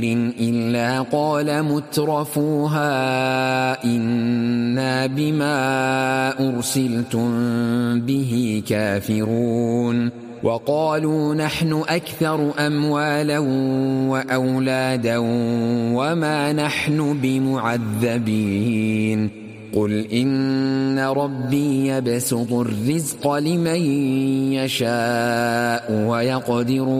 إلا قال مترفوها إنا بما أرسلتم به كافرون وقالوا نحن أكثر أموالا وأولادا وما نحن بمعذبين قل إن ربي يبسط الرزق لمن يشاء ويقدر